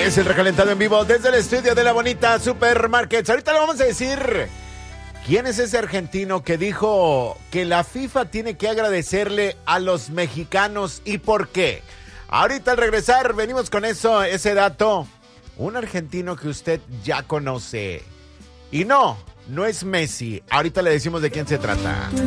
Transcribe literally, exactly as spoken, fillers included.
Es el recalentado en vivo desde el estudio de la bonita Supermarkets. Ahorita le vamos a decir quién es ese argentino que dijo que la FIFA tiene que agradecerle a los mexicanos y por qué. Ahorita al regresar venimos con eso, ese dato. Un argentino que usted ya conoce. Y no, no es Messi. Ahorita le decimos de quién se trata.